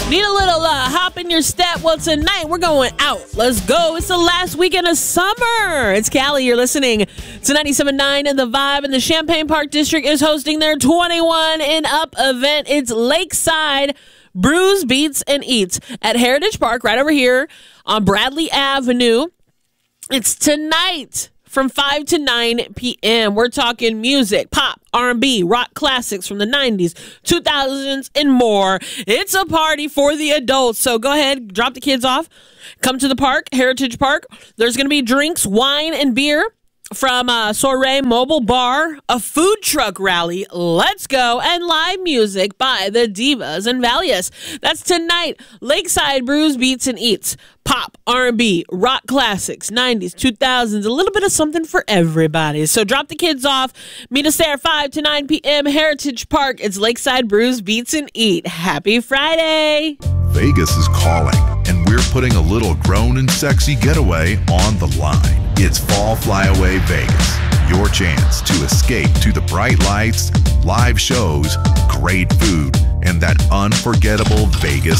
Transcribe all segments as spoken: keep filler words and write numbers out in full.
Need a little uh, hop in your step? Well, tonight we're going out. Let's go. It's the last weekend of summer. It's Callie. You're listening to ninety-seven point nine and The Vibe, and the Champaign Park District is hosting their twenty-one and up event. It's Lakeside Brews, Beats, and Eats at Heritage Park right over here on Bradley Avenue. It's tonight from five to nine p.m. We're talking music, pop, R and B, rock classics from the nineties, two thousands, and more. It's a party for the adults. So go ahead, drop the kids off. Come to the park, Heritage Park. There's going to be drinks, wine, and beer from uh, Soiree Mobile Bar, a food truck rally, let's go, and live music by the Divas and Valious. That's tonight. Lakeside Brews, Beats, and Eats. Pop, R and B, rock classics, nineties, two thousands, a little bit of something for everybody. So drop the kids off. Meet us there five to nine p.m. Heritage Park. It's Lakeside Brews, Beats, and Eat. Happy Friday. Vegas is calling, and we're putting a little grown and sexy getaway on the line. It's Fall Flyaway Vegas, your chance to escape to the bright lights, live shows, great food, and that unforgettable Vegas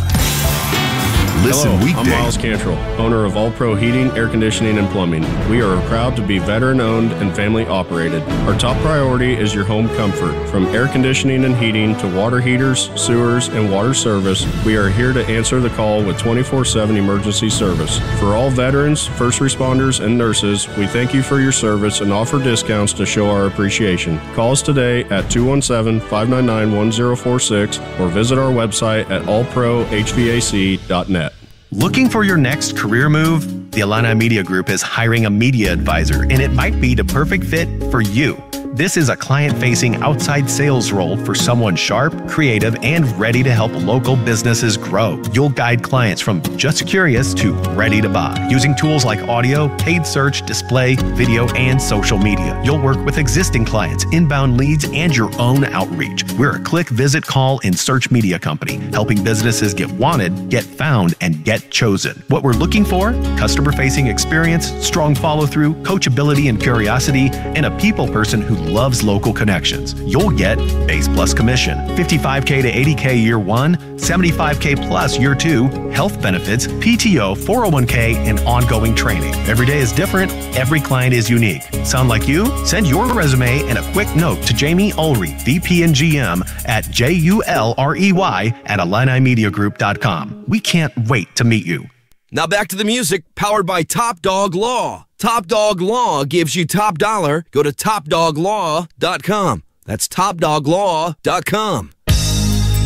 vibe. Listen Hello, weekdays. I'm Miles Cantrell, owner of All Pro Heating, Air Conditioning, and Plumbing. We are proud to be veteran-owned and family-operated. Our top priority is your home comfort. From air conditioning and heating to water heaters, sewers, and water service, we are here to answer the call with twenty-four seven emergency service. For all veterans, first responders, and nurses, we thank you for your service and offer discounts to show our appreciation. Call us today at two one seven, five nine nine, one zero four six or visit our website at all pro h v a c dot net. Looking for your next career move? The Illini Media Group is hiring a media advisor, and it might be the perfect fit for you. This is a client-facing outside sales role for someone sharp, creative, and ready to help local businesses grow. You'll guide clients from just curious to ready to buy, using tools like audio, paid search, display, video, and social media. You'll work with existing clients, inbound leads, and your own outreach. We're a click, visit, call, and search media company, helping businesses get wanted, get found, and get chosen. What we're looking for? Customer-facing experience, strong follow-through, coachability and curiosity, and a people person who loves local connections. You'll get base plus commission, fifty-five K to eighty K year one, seventy-five K plus year two, health benefits, P T O, four oh one K, and ongoing training. Every day is different. Every client is unique. Sound like you? Send your resume and a quick note to Jamie Ulrey, V P and G M at J U L R E Y at Illini Media Group dot com. We can't wait to meet you. Now back to the music, powered by Top Dog Law. Top Dog Law gives you top dollar. Go to top dog law dot com. That's top dog law dot com.